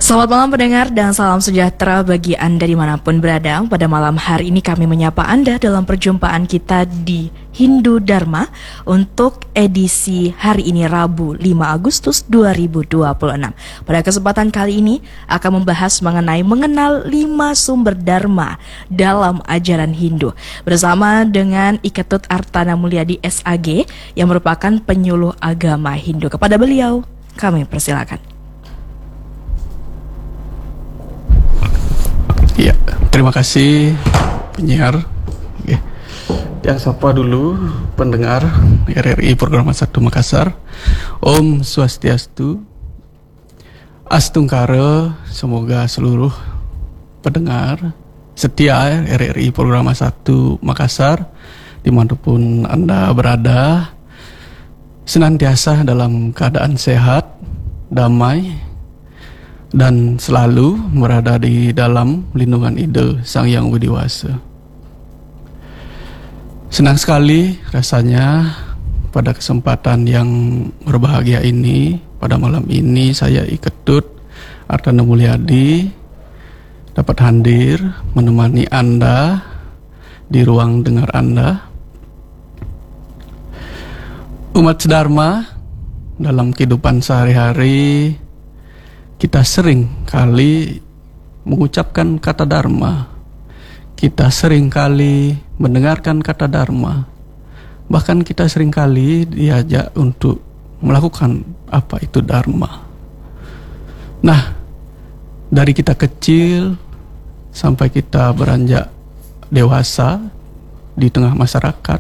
Selamat malam pendengar dan salam sejahtera bagi Anda dimanapun berada. Pada malam hari ini kami menyapa Anda dalam perjumpaan kita di Hindu Dharma untuk edisi hari ini Rabu 5 Agustus 2026. Pada kesempatan kali ini akan membahas mengenal 5 sumber Dharma dalam ajaran Hindu bersama dengan Iketut Artana Mulyadi SAG yang merupakan penyuluh agama Hindu. Kepada beliau kami persilakan. Ya, terima kasih penyiar. Oke. Yang sapa dulu pendengar RRI Programa 1 Makassar. Om Swastiastu, Astungkara. Semoga seluruh pendengar setia RRI Programa 1 Makassar dimanapun Anda berada senantiasa dalam keadaan sehat, damai, dan selalu berada di dalam lindungan Ida Sang Yang Widi Wasa. Senang sekali rasanya pada kesempatan yang berbahagia ini, pada malam ini saya Iketut Artana Mulyadi dapat hadir menemani Anda di ruang dengar Anda. Umat sedharma dalam kehidupan sehari-hari kita sering kali mengucapkan kata dharma. Kita sering kali mendengarkan kata dharma. Bahkan kita sering kali diajak untuk melakukan apa itu dharma. Nah, dari kita kecil sampai kita beranjak dewasa di tengah masyarakat,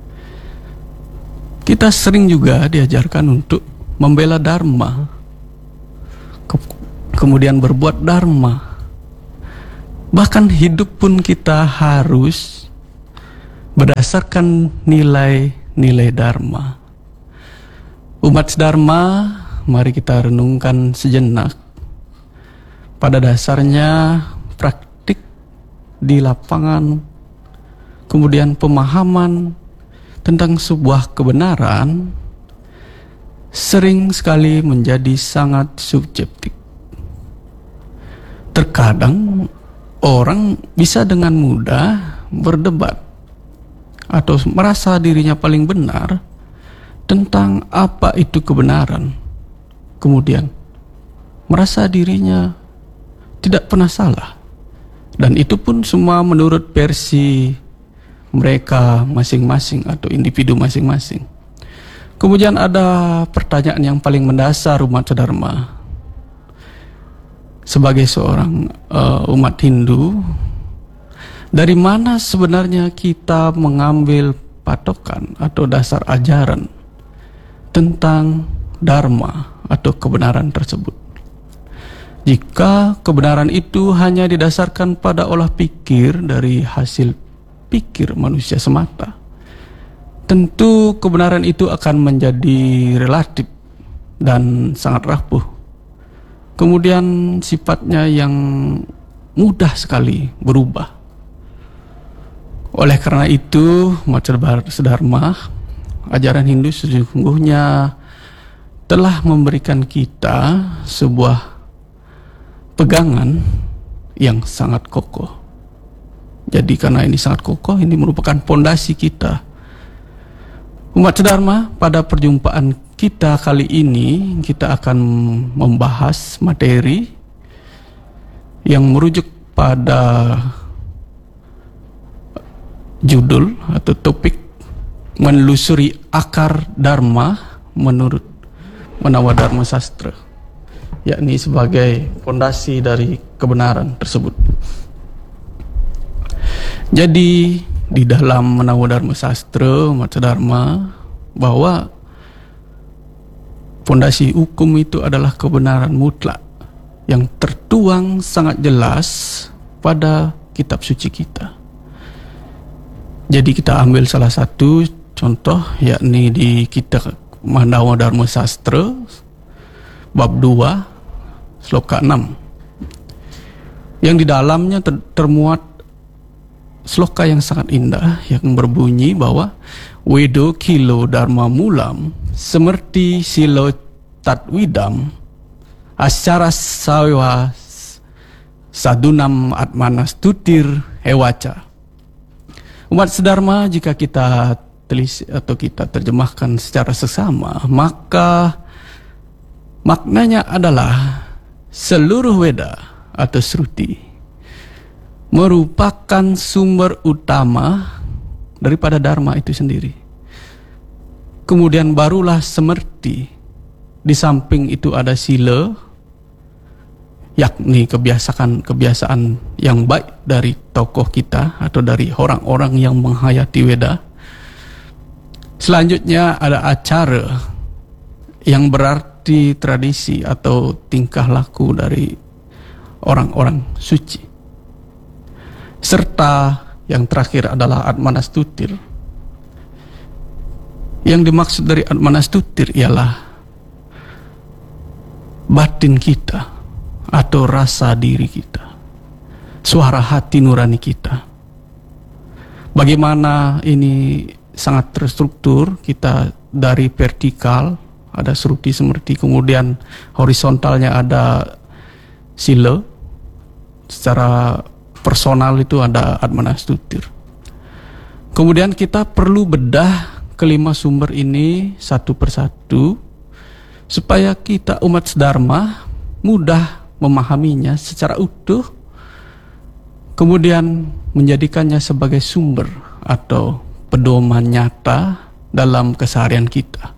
kita sering juga diajarkan untuk membela dharma, kemudian berbuat dharma. Bahkan hidup pun kita harus berdasarkan nilai-nilai dharma. Umat dharma, mari kita renungkan sejenak. Pada dasarnya praktik di lapangan, kemudian pemahaman tentang sebuah kebenaran sering sekali menjadi sangat subjektif. Terkadang orang bisa dengan mudah berdebat atau merasa dirinya paling benar tentang apa itu kebenaran. Kemudian merasa dirinya tidak pernah salah. Dan itu pun semua menurut versi mereka masing-masing atau individu masing-masing. Kemudian ada pertanyaan yang paling mendasar umat sedharma. Sebagai seorang umat Hindu, dari mana sebenarnya kita mengambil patokan atau dasar ajaran tentang dharma atau kebenaran tersebut? Jika kebenaran itu hanya didasarkan pada olah pikir dari hasil pikir manusia semata, tentu kebenaran itu akan menjadi relatif dan sangat rapuh. Kemudian sifatnya yang mudah sekali berubah. Oleh karena itu, umat sedharma, ajaran Hindu sesungguhnya telah memberikan kita sebuah pegangan yang sangat kokoh. Jadi karena ini sangat kokoh, ini merupakan pondasi kita. Umat sedharma, pada perjumpaan kita kali ini kita akan membahas materi yang merujuk pada judul atau topik menelusuri akar dharma menurut Manawadharma Sastra, yakni sebagai pondasi dari kebenaran tersebut. Jadi di dalam Manawadharma Sastra umat sedharma bahwa pondasi hukum itu adalah kebenaran mutlak yang tertuang sangat jelas pada kitab suci kita. Jadi kita ambil salah satu contoh, yakni di kitab Manawadharma Sastra bab 2 sloka 6, yang di dalamnya termuat sloka yang sangat indah yang berbunyi bahwa Wedo kilo dharma mulam semerti silo tatwidam asyara sawa sadunam atmanas tutir hewaca. Umat sedharma, jika kita telisik atau kita terjemahkan secara seksama, maka maknanya adalah seluruh Weda atau Sruti merupakan sumber utama daripada Dharma itu sendiri. Kemudian barulah Semerti. Di samping itu ada Sila, yakni kebiasaan yang baik dari tokoh kita atau dari orang-orang yang menghayati Weda. Selanjutnya ada acara, yang berarti tradisi atau tingkah laku dari orang-orang suci. Serta yang terakhir adalah Atmanastutir. Yang dimaksud dari Atmanastutir ialah batin kita atau rasa diri kita, suara hati nurani kita. Bagaimana ini sangat terstruktur, kita dari vertikal ada Sruti Semerti, kemudian horizontalnya ada Sila, secara personal itu ada Atmanastutir. Kemudian kita perlu bedah kelima sumber ini satu persatu supaya kita umat sedharma mudah memahaminya secara utuh, kemudian menjadikannya sebagai sumber atau pedoman nyata dalam keseharian kita.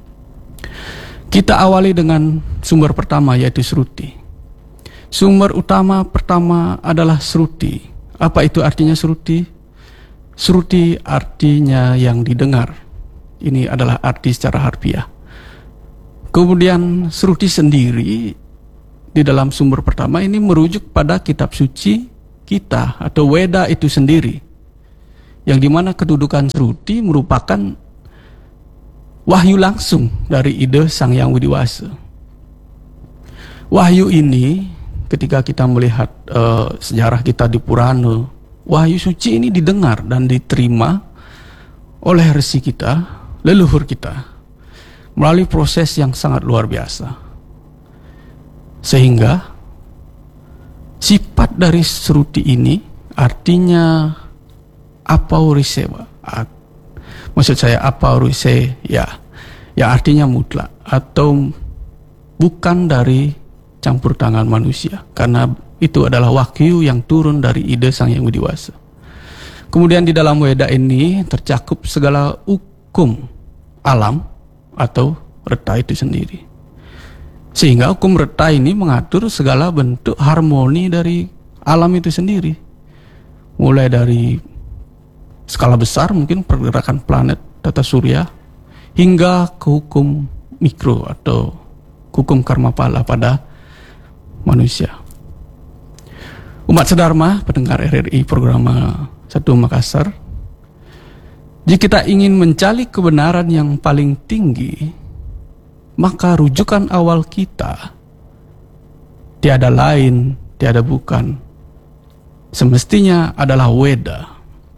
Kita awali dengan sumber pertama, yaitu Sruti. Sumber utama pertama adalah Sruti. Apa itu artinya Sruti? Sruti artinya yang didengar. Ini adalah arti secara harfiah. Kemudian Sruti sendiri di dalam sumber pertama ini merujuk pada kitab suci kita atau Weda itu sendiri, yang dimana kedudukan Sruti merupakan wahyu langsung dari ide Sang Hyang Widiwasa. Wahyu ini, ketika kita melihat sejarah kita di Purana, wahyu suci ini didengar dan diterima oleh resi kita, leluhur kita, melalui proses yang sangat luar biasa. Sehingga sifat dari Sruti ini artinya apauriseva, maksud saya apaurise, ya artinya mutlak atau bukan dari campur tangan manusia, karena itu adalah wahyu yang turun dari ide Sang Hyang Widiwasa. Kemudian di dalam Weda ini tercakup segala hukum alam atau reta itu sendiri, sehingga hukum reta ini mengatur segala bentuk harmoni dari alam itu sendiri, mulai dari skala besar mungkin pergerakan planet tata surya hingga ke hukum mikro atau hukum karma pala pada manusia. Umat sedharma pendengar RRI program 1 Makassar, jika kita ingin mencari kebenaran yang paling tinggi, maka rujukan awal kita tiada lain, tiada bukan, semestinya adalah Weda.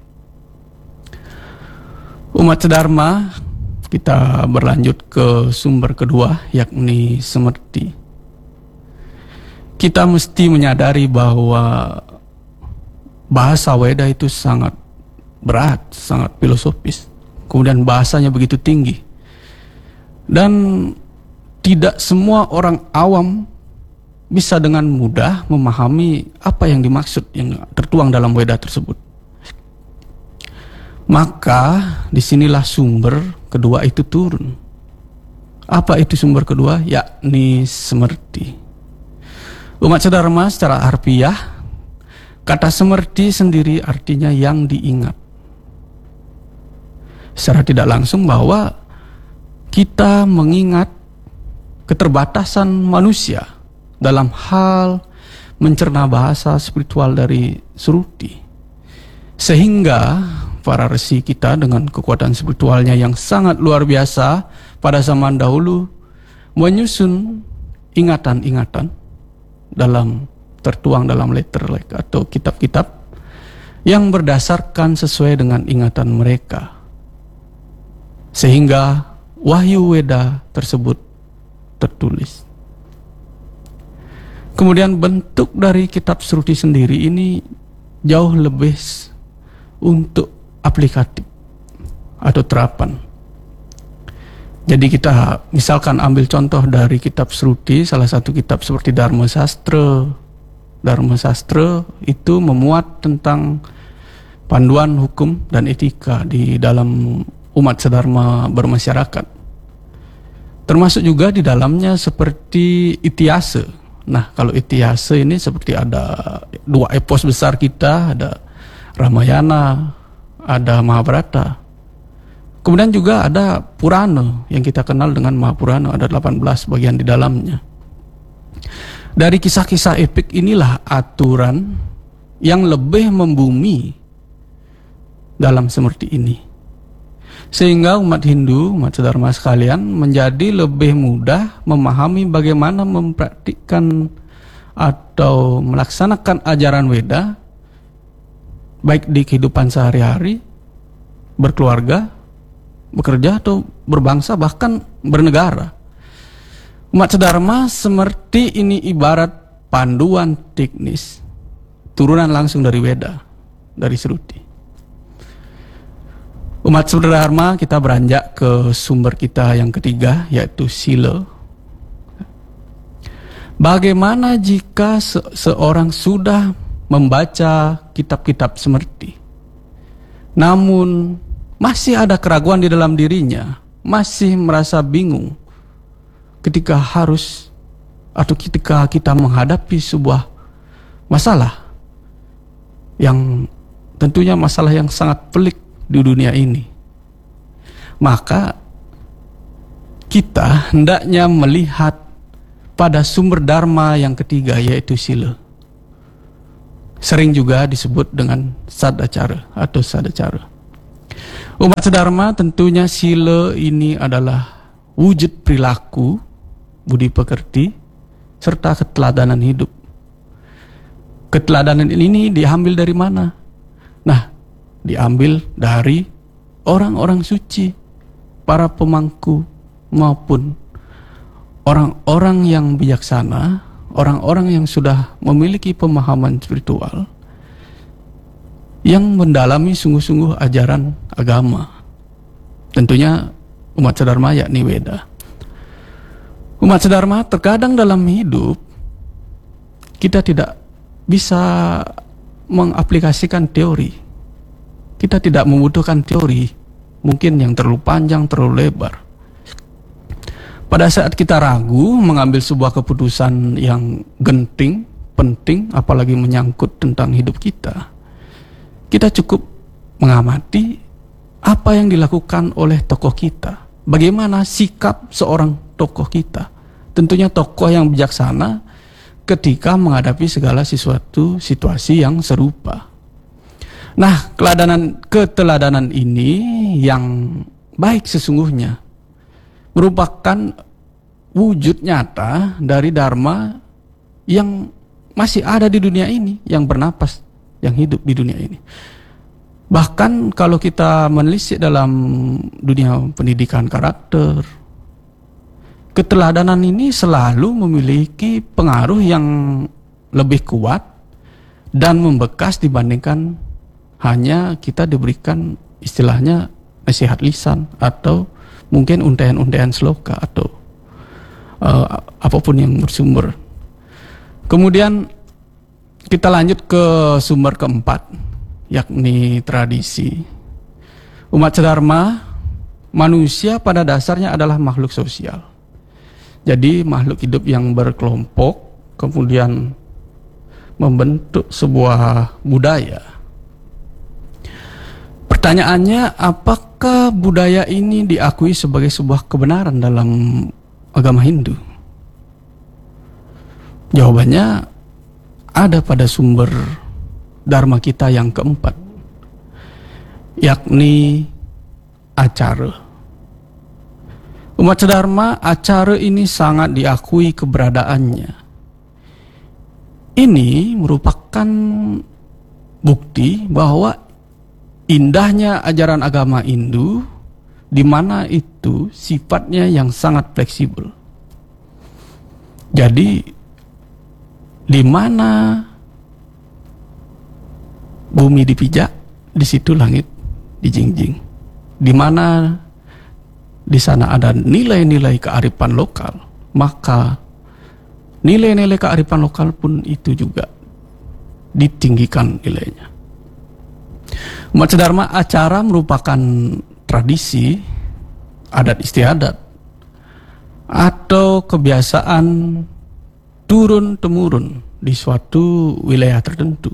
Umat sedharma, kita berlanjut ke sumber kedua, yakni Semerti. Kita mesti menyadari bahwa bahasa Weda itu sangat berat, sangat filosofis. Kemudian bahasanya begitu tinggi. Dan tidak semua orang awam bisa dengan mudah memahami apa yang dimaksud yang tertuang dalam Weda tersebut. Maka disinilah sumber kedua itu turun. Apa itu sumber kedua? Yakni Semerti. Umat sedharma, secara harfiah, kata Semerti sendiri artinya yang diingat. Secara tidak langsung bahwa kita mengingat keterbatasan manusia dalam hal mencerna bahasa spiritual dari Sruti, sehingga para resi kita dengan kekuatan spiritualnya yang sangat luar biasa pada zaman dahulu menyusun ingatan-ingatan tertuang dalam letter atau kitab-kitab yang berdasarkan sesuai dengan ingatan mereka, sehingga wahyu Weda tersebut tertulis. Kemudian bentuk dari kitab Sruti sendiri ini jauh lebih untuk aplikatif atau terapan. Jadi kita misalkan ambil contoh dari kitab Sruti, salah satu kitab seperti Dharma Sastra. Dharma Sastra itu memuat tentang panduan hukum dan etika di dalam umat sedharma bermasyarakat. Termasuk juga di dalamnya seperti Itiyasa. Nah, kalau Itiyasa ini seperti ada dua epos besar kita, ada Ramayana, ada Mahabharata. Kemudian juga ada Purana yang kita kenal dengan Mahapurana, ada 18 bagian di dalamnya. Dari kisah-kisah epik inilah aturan yang lebih membumi dalam seperti ini. Sehingga umat Hindu, umat sedharma sekalian menjadi lebih mudah memahami bagaimana mempraktikkan atau melaksanakan ajaran Weda baik di kehidupan sehari-hari, berkeluarga, bekerja atau berbangsa, bahkan bernegara. Umat sedharma seperti ini ibarat panduan teknis turunan langsung dari Weda, dari Sruti. Umat sedharma kita beranjak ke sumber kita yang ketiga, yaitu sila. Bagaimana jika seorang sudah membaca kitab-kitab Smriti, namun masih ada keraguan di dalam dirinya, masih merasa bingung ketika harus atau ketika kita menghadapi sebuah masalah yang tentunya masalah yang sangat pelik di dunia ini, maka kita hendaknya melihat pada sumber dharma yang ketiga, yaitu sila. Sering juga disebut dengan sadacara atau sadacara. Umat sedharma tentunya sila ini adalah wujud perilaku, budi pekerti, serta keteladanan hidup. Keteladanan ini diambil dari mana? Nah, diambil dari orang-orang suci, para pemangku maupun orang-orang yang bijaksana, orang-orang yang sudah memiliki pemahaman spiritual yang mendalami sungguh-sungguh ajaran agama. Tentunya umat sedharma yakni Weda. Umat sedharma terkadang dalam hidup kita tidak bisa mengaplikasikan teori. Kita tidak membutuhkan teori mungkin yang terlalu panjang, terlalu lebar. Pada saat kita ragu mengambil sebuah keputusan yang genting, penting, apalagi menyangkut tentang hidup kita, kita cukup mengamati apa yang dilakukan oleh tokoh kita. Bagaimana sikap seorang tokoh kita. Tentunya tokoh yang bijaksana ketika menghadapi segala sesuatu situasi yang serupa. Nah, keteladanan ini yang baik sesungguhnya merupakan wujud nyata dari dharma yang masih ada di dunia ini, yang bernapas, yang hidup di dunia ini. Bahkan kalau kita menelisik dalam dunia pendidikan karakter, keteladanan ini selalu memiliki pengaruh yang lebih kuat dan membekas dibandingkan hanya kita diberikan istilahnya nasihat lisan atau mungkin untayan-untayan sloka atau apapun yang bersumber. Kemudian kita lanjut ke sumber keempat, yakni tradisi. Umat sedharma, manusia pada dasarnya adalah makhluk sosial. Jadi makhluk hidup yang berkelompok, kemudian membentuk sebuah budaya. Pertanyaannya, apakah budaya ini diakui sebagai sebuah kebenaran dalam agama Hindu? Jawabannya ada pada sumber dharma kita yang keempat, yakni acara. Umat sedharma, acara ini sangat diakui keberadaannya. Ini merupakan bukti bahwa indahnya ajaran agama Hindu, di mana itu sifatnya yang sangat fleksibel. Jadi Di mana bumi dipijak, di situ langit dijingjing. Di mana di sana ada nilai-nilai kearifan lokal, maka nilai-nilai kearifan lokal pun itu juga ditinggikan nilainya. Umat Dharma, acara merupakan tradisi, adat istiadat, atau kebiasaan turun-temurun di suatu wilayah tertentu.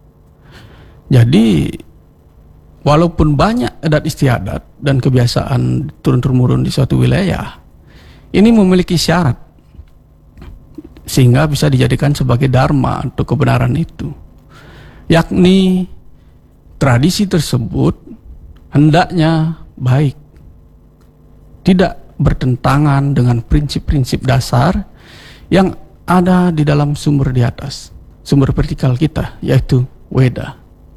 Jadi, walaupun banyak adat istiadat dan kebiasaan turun-temurun di suatu wilayah, ini memiliki syarat sehingga bisa dijadikan sebagai dharma atau kebenaran itu, yakni tradisi tersebut hendaknya baik, tidak bertentangan dengan prinsip-prinsip dasar yang ada di dalam sumber di atas, sumber vertikal kita, yaitu Weda.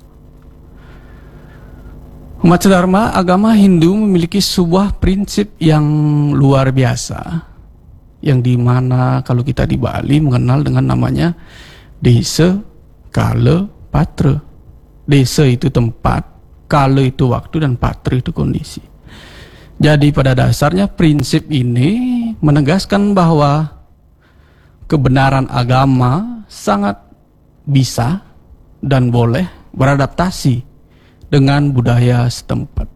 Umat Dharma, agama Hindu memiliki sebuah prinsip yang luar biasa, yang dimana kalau kita di Bali mengenal dengan namanya Desa Kala Patra. Desa itu tempat, Kala itu waktu, dan Patra itu kondisi. Jadi pada dasarnya prinsip ini menegaskan bahwa kebenaran agama sangat bisa dan boleh beradaptasi dengan budaya setempat.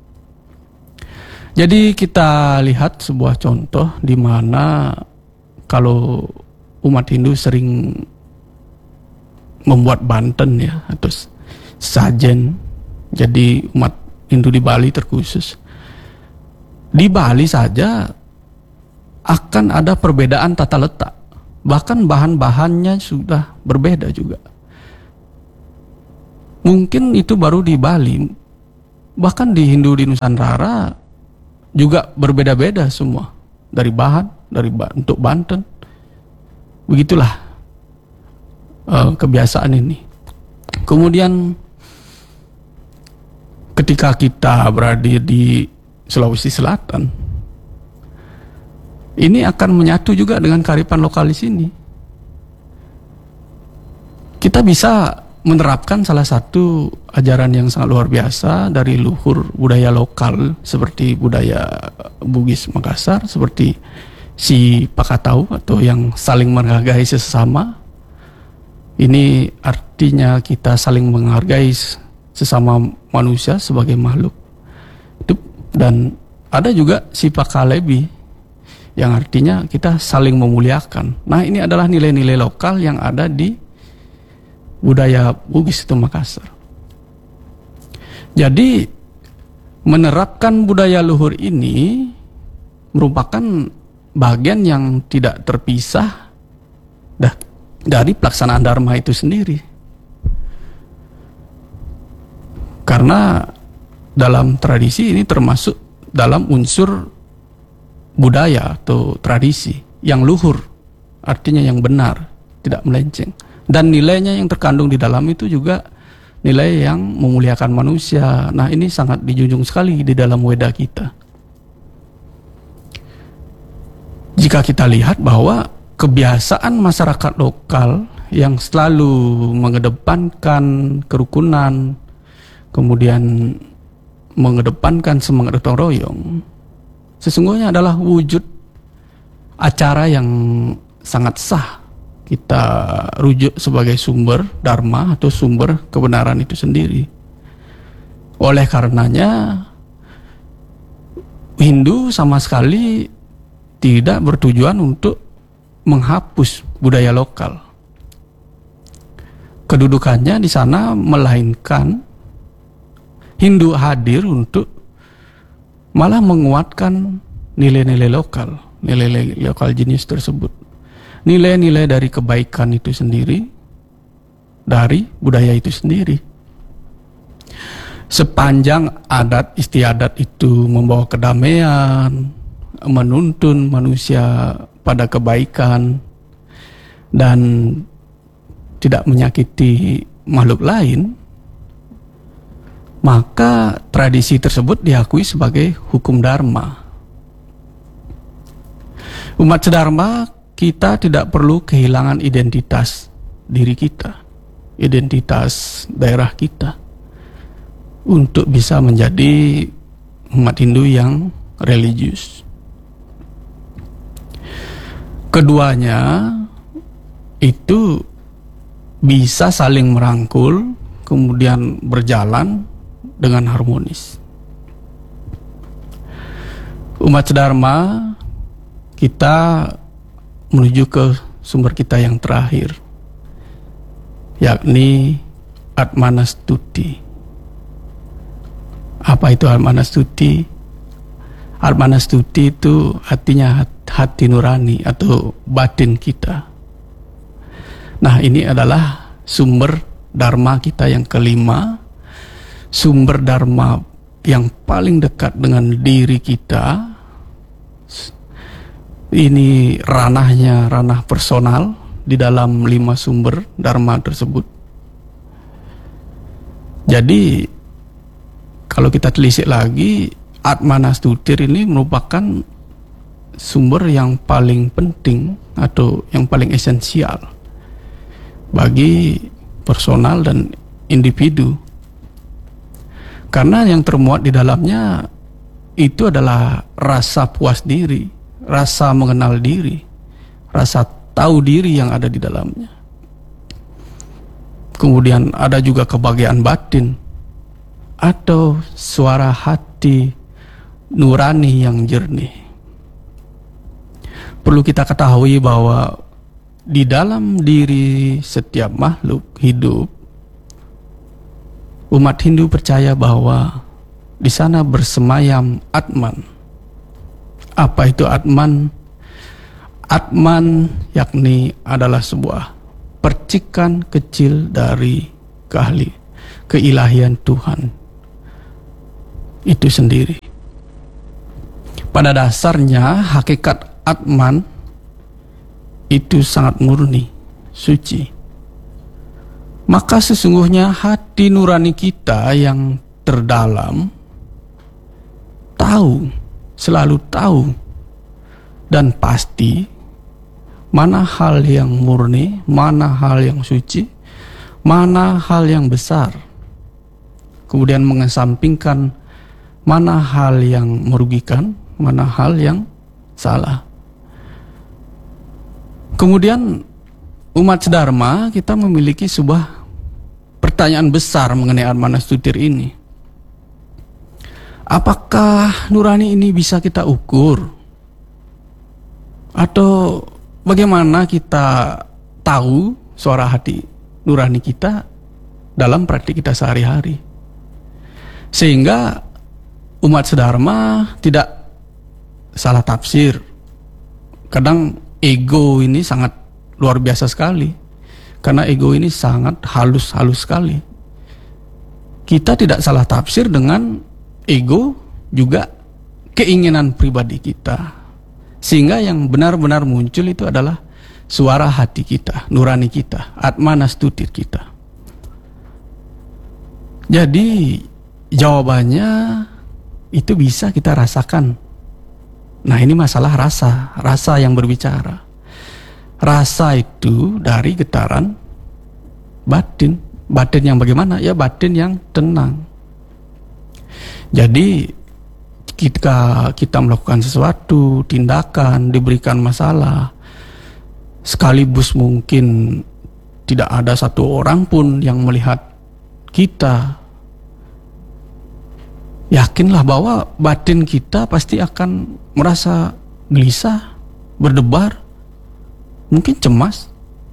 Jadi kita lihat sebuah contoh di mana kalau umat Hindu sering membuat banten ya, atau sajen. Jadi umat Hindu di Bali terkhusus. Di Bali saja akan ada perbedaan tata letak. Bahkan bahan-bahannya sudah berbeda juga. Mungkin itu baru di Bali. Bahkan di Hindu di Nusantara juga berbeda-beda semua. Dari bahan, dari bentuk banten. Begitulah kebiasaan ini. Kemudian ketika kita berada di Sulawesi Selatan, ini akan menyatu juga dengan kearifan lokal di sini. Kita bisa menerapkan salah satu ajaran yang sangat luar biasa dari luhur budaya lokal seperti budaya Bugis Makassar, seperti si Pakatau atau yang saling menghargai sesama. Ini artinya kita saling menghargai sesama manusia sebagai makhluk hidup. Dan ada juga si Pakalebi yang artinya kita saling memuliakan. Nah, ini adalah nilai-nilai lokal yang ada di budaya Bugis itu Makassar. Jadi menerapkan budaya luhur ini merupakan bagian yang tidak terpisah dari pelaksanaan dharma itu sendiri. Karena dalam tradisi ini termasuk dalam unsur budaya atau tradisi yang luhur, artinya yang benar, tidak melenceng. Dan nilainya yang terkandung di dalam itu juga nilai yang memuliakan manusia. Nah, ini sangat dijunjung sekali di dalam Weda kita. Jika kita lihat bahwa kebiasaan masyarakat lokal yang selalu mengedepankan kerukunan, kemudian mengedepankan semangat gotong royong, sesungguhnya adalah wujud acara yang sangat sah kita rujuk sebagai sumber dharma atau sumber kebenaran itu sendiri. Oleh karenanya Hindu sama sekali tidak bertujuan untuk menghapus budaya lokal. Kedudukannya di sana melainkan Hindu hadir untuk malah menguatkan nilai-nilai lokal, nilai-nilai lokal jenis tersebut. Nilai-nilai dari kebaikan itu sendiri, dari budaya itu sendiri. Sepanjang adat istiadat itu membawa kedamaian, menuntun manusia pada kebaikan, dan tidak menyakiti makhluk lain, maka tradisi tersebut diakui sebagai hukum dharma. Umat Dharma kita tidak perlu kehilangan identitas diri kita, identitas daerah kita, untuk bisa menjadi umat Hindu yang religius. Keduanya itu bisa saling merangkul, kemudian berjalan dengan harmonis. Umat Dharma, kita menuju ke sumber kita yang terakhir, yakni Atmanastuti. Apa itu Atmanastuti? Atmanastuti itu artinya hati nurani atau batin kita. Nah, ini adalah sumber dharma kita yang kelima, sumber dharma yang paling dekat dengan diri kita. Ini ranahnya ranah personal di dalam 5 sumber dharma tersebut. Jadi kalau kita telisik lagi, Atmanastuti ini merupakan sumber yang paling penting atau yang paling esensial bagi personal dan individu. Karena yang termuat di dalamnya itu adalah rasa puas diri, rasa mengenal diri, rasa tahu diri yang ada di dalamnya. Kemudian ada juga kebahagiaan batin atau suara hati nurani yang jernih. Perlu kita ketahui bahwa di dalam diri setiap makhluk hidup, umat Hindu percaya bahwa di sana bersemayam Atman. Apa itu Atman? Atman yakni adalah sebuah percikan kecil dari keilahian Tuhan itu sendiri. Pada dasarnya hakikat Atman itu sangat murni, suci. Maka sesungguhnya hati nurani kita yang terdalam tahu, selalu tahu dan pasti mana hal yang murni, mana hal yang suci, mana hal yang besar. Kemudian mengesampingkan mana hal yang merugikan, mana hal yang salah. Kemudian umat Dharma kita memiliki sebuah pertanyaan besar mengenai Atmanastuti ini. Apakah nurani ini bisa kita ukur? Atau bagaimana kita tahu suara hati nurani kita dalam praktik kita sehari-hari? Sehingga umat Dharma tidak salah tafsir. Kadang ego ini sangat luar biasa sekali, karena ego ini sangat halus-halus sekali. Kita tidak salah tafsir dengan ego juga keinginan pribadi kita, sehingga yang benar-benar muncul itu adalah suara hati kita, nurani kita, Atmanastuti kita. Jadi jawabannya itu bisa kita rasakan. Nah, ini masalah rasa yang berbicara. Rasa itu dari getaran batin. Batin yang bagaimana? Ya batin yang tenang. Jadi ketika kita melakukan sesuatu, tindakan, diberikan masalah, sekaligus mungkin tidak ada satu orang pun yang melihat kita, yakinlah bahwa batin kita pasti akan merasa gelisah, berdebar, mungkin cemas.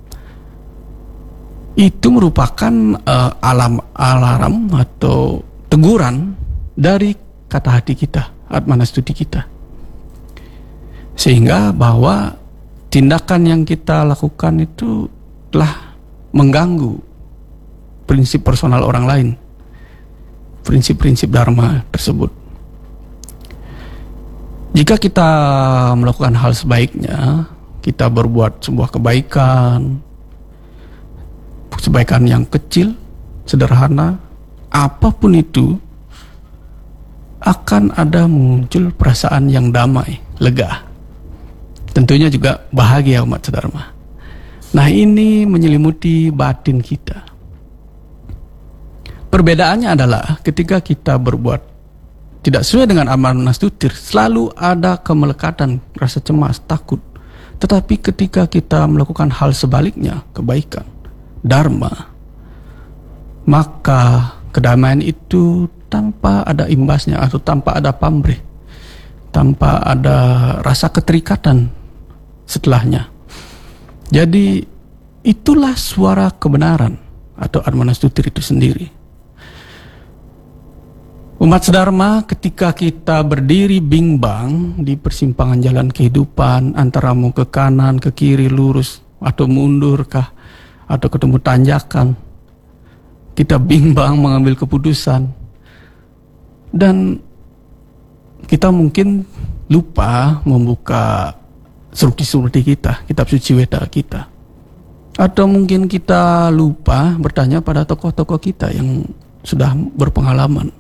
Itu merupakan alarm atau teguran dari kata hati kita, Atmanastuti kita. Sehingga bahwa tindakan yang kita lakukan itu telah mengganggu prinsip personal orang lain, prinsip-prinsip dharma tersebut. Jika kita melakukan hal sebaiknya, kita berbuat sebuah kebaikan yang kecil, sederhana, apapun itu, akan ada muncul perasaan yang damai, lega. tentunya juga bahagia umat sedharma. Nah, ini menyelimuti batin kita. Perbedaannya adalah ketika kita berbuat tidak sesuai dengan amanah nastutir, selalu ada kemelekatan, rasa cemas, takut. Tetapi ketika kita melakukan hal sebaliknya, kebaikan, dharma, maka kedamaian itu tanpa ada imbasnya atau tanpa ada pamrih, tanpa ada rasa keterikatan setelahnya. Jadi itulah suara kebenaran atau Atmanastutir itu sendiri. Umat sedharma, ketika kita berdiri bimbang di persimpangan jalan kehidupan, antara mau ke kanan, ke kiri, lurus, atau mundur kah, atau ketemu tanjakan, kita bimbang mengambil keputusan, dan kita mungkin lupa membuka surti kita, kitab suci Weda kita. Atau mungkin kita lupa bertanya pada tokoh-tokoh kita yang sudah berpengalaman.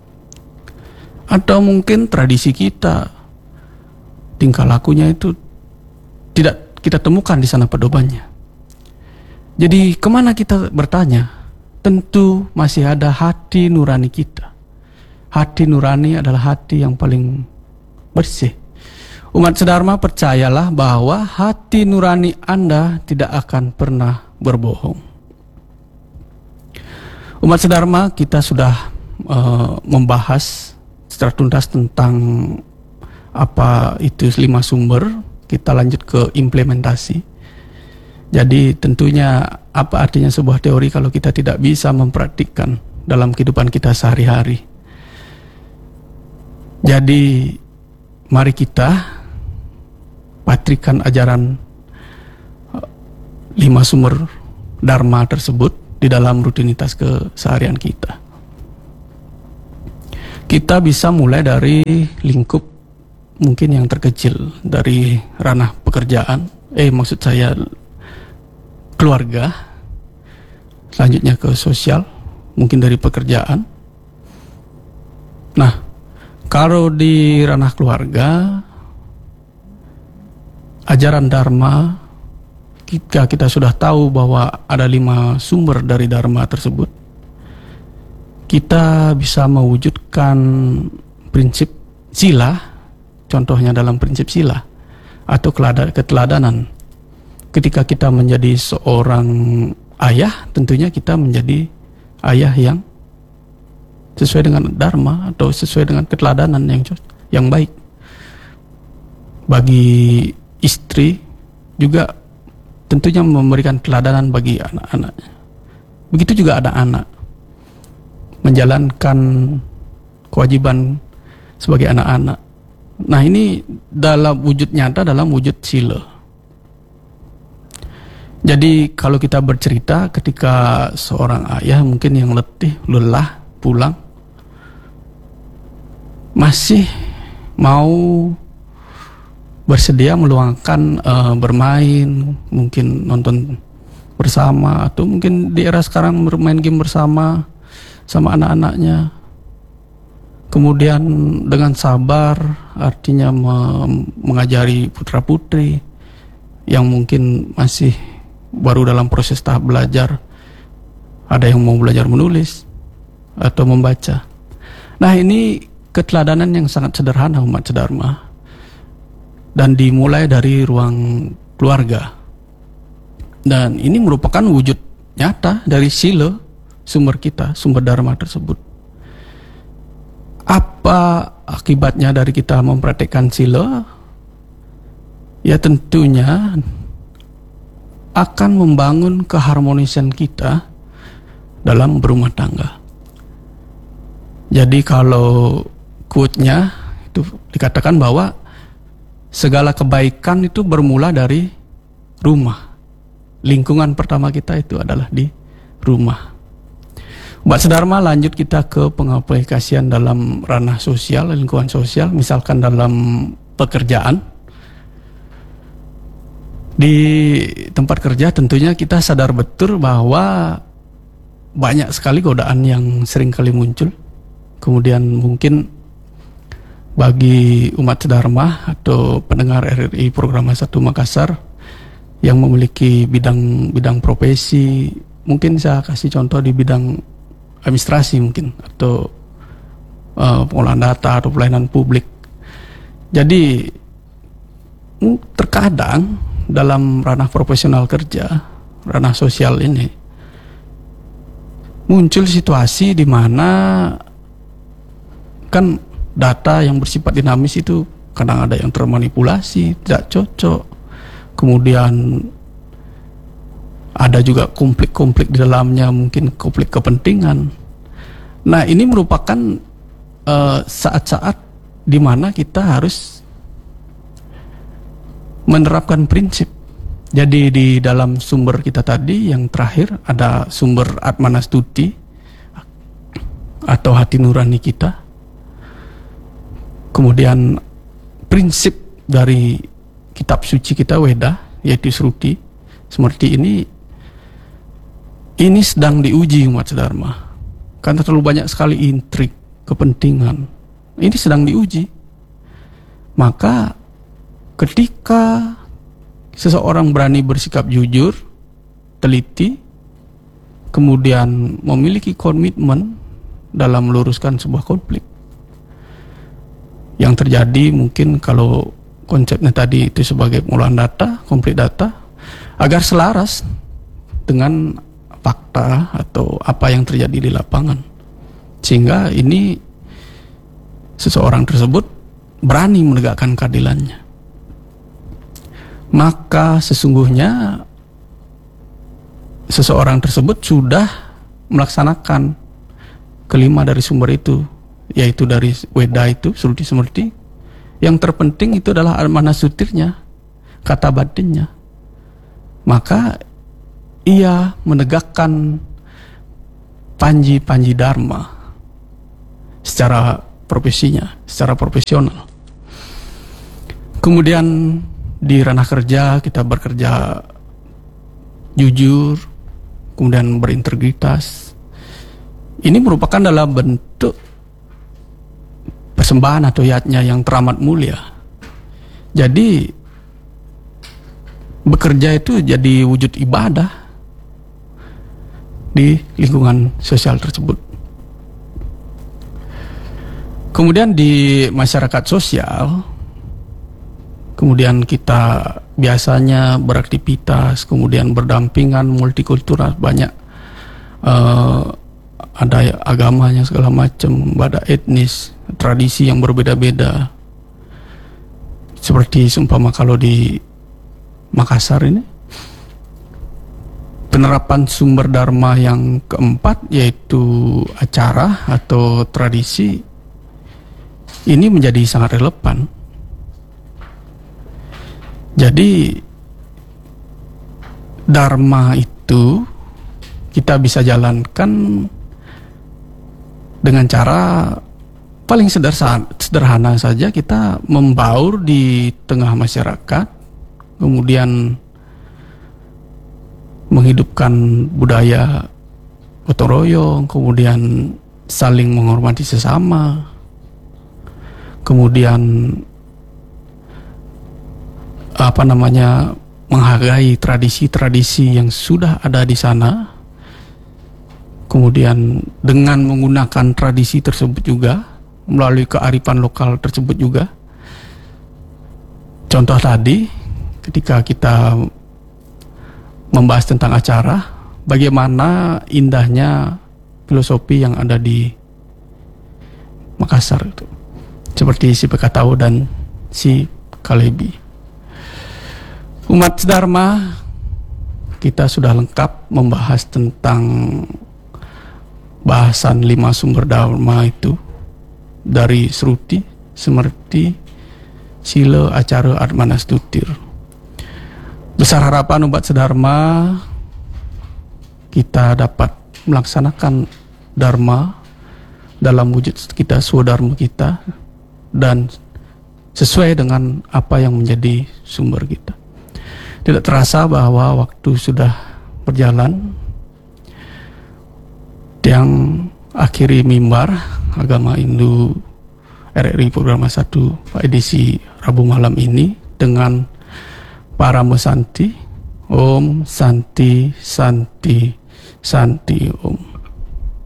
Atau mungkin tradisi kita, tingkah lakunya itu tidak kita temukan di sana pedomannya. Jadi kemana kita bertanya? Tentu masih ada hati nurani kita. Hati nurani adalah hati yang paling bersih. Umat sedharma, percayalah bahwa hati nurani Anda tidak akan pernah berbohong. Umat sedharma, kita sudah membahas secara tuntas tentang apa itu 5 sumber. Kita lanjut ke implementasi. Jadi tentunya apa artinya sebuah teori kalau kita tidak bisa mempraktikkan dalam kehidupan kita sehari-hari. Jadi mari kita patrikan ajaran 5 sumber dharma tersebut di dalam rutinitas keseharian kita. Kita bisa mulai dari lingkup mungkin yang terkecil, dari ranah pekerjaan, maksud saya keluarga, selanjutnya ke sosial, mungkin dari pekerjaan. Nah, kalau di ranah keluarga, ajaran dharma, jika kita sudah tahu bahwa ada 5 sumber dari dharma tersebut, kita bisa mewujudkan prinsip sila, contohnya dalam prinsip sila, atau keteladanan. Ketika kita menjadi seorang ayah, tentunya kita menjadi ayah yang sesuai dengan dharma atau sesuai dengan keteladanan yang baik. Bagi istri juga tentunya memberikan teladanan bagi anak-anaknya. Begitu juga ada anak, menjalankan kewajiban sebagai anak-anak. Nah, ini dalam wujud nyata, dalam wujud sila. Jadi kalau kita bercerita ketika seorang ayah mungkin yang letih, lelah, pulang, masih mau bersedia meluangkan bermain, mungkin nonton bersama, atau mungkin di era sekarang bermain game bersama sama anak-anaknya. Kemudian dengan sabar, artinya mengajari putra-putri yang mungkin masih baru dalam proses tahap belajar. Ada yang mau belajar menulis atau membaca. Nah, ini keteladanan yang sangat sederhana umat sedharma, dan dimulai dari ruang keluarga. Dan ini merupakan wujud nyata dari sila sumber kita, sumber dharma tersebut. Apa akibatnya dari kita mempraktikkan sila? Ya tentunya akan membangun keharmonisan kita dalam berumah tangga. Jadi kalau quote-nya itu dikatakan bahwa segala kebaikan itu bermula dari rumah. Lingkungan pertama kita itu adalah di rumah. Umat sedharma, lanjut kita ke pengaplikasian dalam ranah sosial, lingkungan sosial, misalkan dalam pekerjaan. Di tempat kerja tentunya kita sadar betul bahwa banyak sekali godaan yang sering kali muncul. Kemudian mungkin bagi umat sedharma atau pendengar RRI Program 1 Makassar yang memiliki bidang profesi, mungkin saya kasih contoh di bidang administrasi mungkin, atau pengolahan data atau pelayanan publik. Jadi terkadang dalam ranah profesional kerja, ranah sosial ini, muncul situasi di mana kan data yang bersifat dinamis itu kadang ada yang termanipulasi, tidak cocok. Kemudian ada juga konflik-konflik di dalamnya, mungkin konflik kepentingan. Nah, ini merupakan saat-saat di mana kita harus menerapkan prinsip. Jadi di dalam sumber kita tadi yang terakhir ada sumber Atmanastuti atau hati nurani kita. Kemudian prinsip dari kitab suci kita Weda, yaitu Sruti, seperti ini sedang diuji umat sedharma. Karena terlalu banyak sekali intrik, kepentingan. Ini sedang diuji. Maka ketika seseorang berani bersikap jujur, teliti, kemudian memiliki komitmen dalam meluruskan sebuah konflik, yang terjadi mungkin kalau konsepnya tadi itu sebagai pengolahan data, konflik data, agar selaras dengan fakta atau apa yang terjadi di lapangan, sehingga ini seseorang tersebut berani menegakkan keadilannya. Maka sesungguhnya seseorang tersebut sudah melaksanakan kelima dari sumber itu, yaitu dari Weda itu, Sruti Smrti. Yang terpenting itu adalah Atmanasutirnya, kata batinnya. Maka ia menegakkan panji-panji dharma secara profesinya, secara profesional. Kemudian di ranah kerja kita bekerja jujur, kemudian berintegritas. Ini merupakan dalam bentuk persembahan atau yatnya yang teramat mulia. Jadi bekerja itu jadi wujud ibadah di lingkungan sosial tersebut. Kemudian di masyarakat sosial, kemudian kita biasanya beraktivitas, kemudian berdampingan, multikultural, banyak ada agamanya segala macam, ada etnis, tradisi yang berbeda-beda. Seperti seumpama kalau di Makassar ini, penerapan sumber dharma yang keempat, yaitu acara atau tradisi, ini menjadi sangat relevan. Jadi dharma itu kita bisa jalankan dengan cara paling sederhana saja, kita membaur di tengah masyarakat, kemudian menghidupkan budaya gotong royong, kemudian saling menghormati sesama, kemudian menghargai tradisi-tradisi yang sudah ada di sana, kemudian dengan menggunakan tradisi tersebut juga melalui kearifan lokal tersebut juga. Contoh tadi ketika kita membahas tentang acara, bagaimana indahnya filosofi yang ada di Makassar itu, seperti si Pekatau dan si Kalebi. Umat sedharma, kita sudah lengkap membahas tentang bahasan 5 sumber dharma itu, dari Sruti, Smrti, Sila, Acara, Atmanastutir. Besar harapan umat sedharma kita dapat melaksanakan dharma dalam wujud kita, swadharma kita, dan sesuai dengan apa yang menjadi sumber kita. Tidak terasa bahwa waktu sudah berjalan. Yang akhiri mimbar agama Hindu RRI Programa 1 edisi Rabu malam ini dengan Paramo Santi. Om Santi Santi Santi Om.